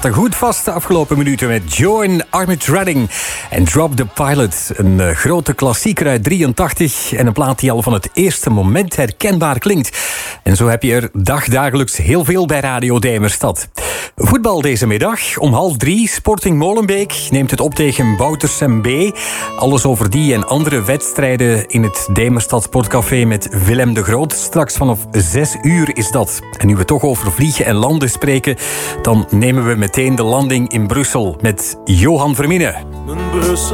Goed vast de afgelopen minuten met Joan Armatrading en Drop the Pilot. Een grote klassieker uit 83 en een plaat die al van het eerste moment herkenbaar klinkt. En zo heb je er dagdagelijks heel veel bij Radio Demerstad. Voetbal deze middag om 2:30. Sporting Molenbeek neemt het op tegen Boutersem B. Alles over die en andere wedstrijden in het Demerstad Sportcafé met Willem de Groot. Straks vanaf 6:00 is dat. En nu we toch over vliegen en landen spreken, dan nemen we meteen de landing in Brussel met Johan Vermine.